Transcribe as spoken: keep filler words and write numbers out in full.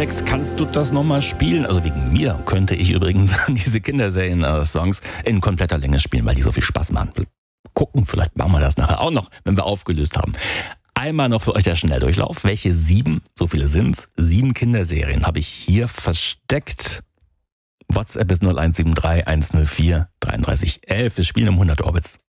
Alex, kannst du das nochmal spielen? Also wegen mir könnte ich übrigens diese Kinderserien-Songs in kompletter Länge spielen, weil die so viel Spaß machen. Gucken, vielleicht machen wir das nachher auch noch, wenn wir aufgelöst haben. Einmal noch für euch der Schnelldurchlauf. Welche sieben, so viele sind's, sieben Kinderserien habe ich hier versteckt? WhatsApp ist null eins sieben drei eins null vier drei drei eins eins. Wir spielen um hundert Orbits.